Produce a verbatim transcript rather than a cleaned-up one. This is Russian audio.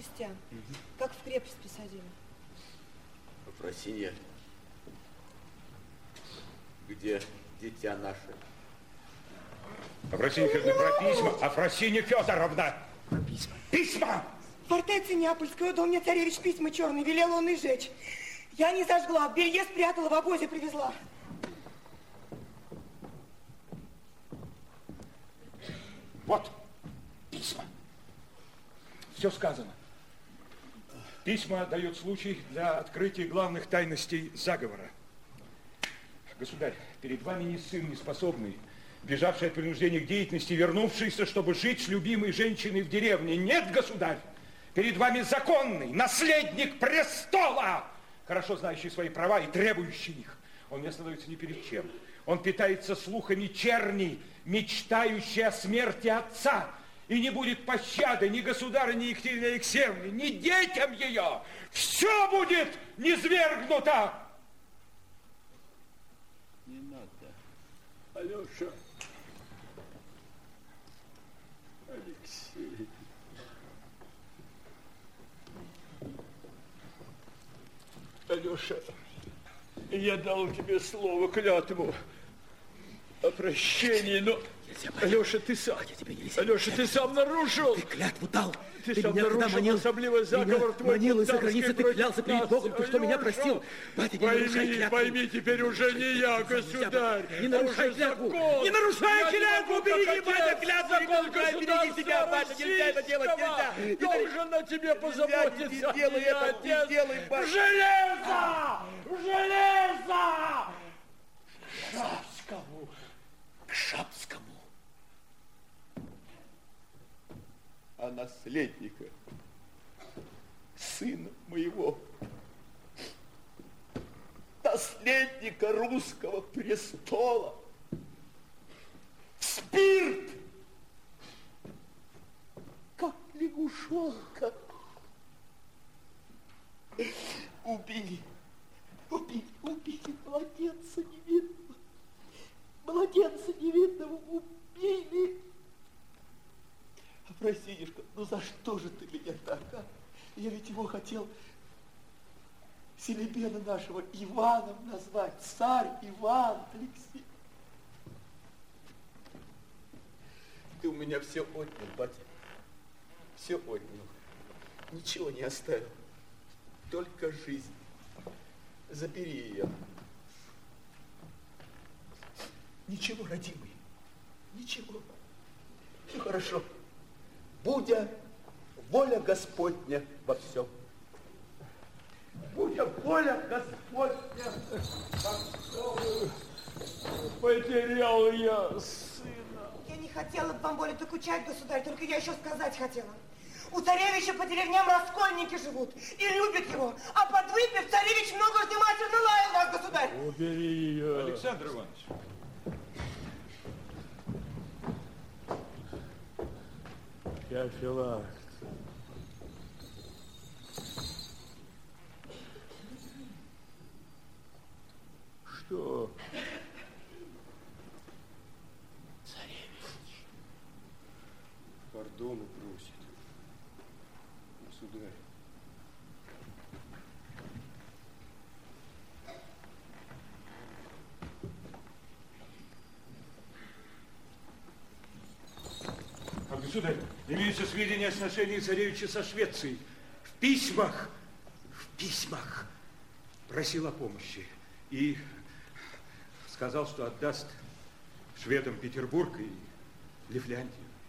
спустя, угу. как в крепость посадили. Афросинья, где дитя наше? Афросинья Федоровна, про письма. Афросинья Федоровна! Письма. Письма! В фортеце Неапольской отдал мне царевич письма черные, велел он их сжечь. Я не зажгла, в белье спрятала, в обозе привезла. Вот письма. Все сказано. Письма дают случай для открытия главных тайностей заговора. Государь, перед вами не сын неспособный, бежавший от принуждения к деятельности, вернувшийся, чтобы жить с любимой женщиной в деревне. Нет, государь, перед вами законный наследник престола, хорошо знающий свои права и требующий их. Он не остановится ни перед чем. Он питается слухами черни, мечтающей о смерти отца. И не будет пощады ни государя, ни Екатерины Алексеевны, ни детям ее. Все будет низвергнуто. Не надо, Алеша. Алексей. Алеша, я дал тебе слово, клятву о прощении, но... Алеша, ты сам... Алеша, ты сам нарушил... Ты клятву дал. Ты, ты сам меня нарушил манил, особливый заговор твой. Манил из-за границы, ты клялся перед Богом, ты что, меня простил? Батя, не нарушай клятву. Пойми, теперь уже не я, государь. Не нарушай клятву. Не нарушай клятву, береги, батя, клятву. Закон государства российского должен на тебе позаботиться. Не делай это, не делай, батя. Железо! Железо! Шапскому! К Шапскому. А наследника, сына моего, наследника русского престола, спирт, как лягушонка, убили, убили, убили младенца невинного, младенца невинного убили. Афросинюшка, ну за что же ты меня так, а? Я ведь его хотел Селебена нашего Иваном назвать. Царь Иван, Алексей. Ты у меня все отнял, батя. Все отнял. Ничего не оставил. Только жизнь. Забери ее. Ничего, родимый. Ничего. Все хорошо. Будя воля Господня во всем. Будя воля Господня во всем. Потерял я сына. Я не хотела бы вам более докучать, государь, только я еще сказать хотела. У царевича по деревням раскольники живут и любят его, а подвыпив, царевич много внимательно лаял вас, государь. Убери ее. Александр Иванович. Феофилакт. Что? Царевич. Пардону просит. Государь. А, государь, имеются сведения о сношении царевича со Швецией. В письмах, в письмах просил о помощи. И сказал, что отдаст шведам Петербург и Лифляндию.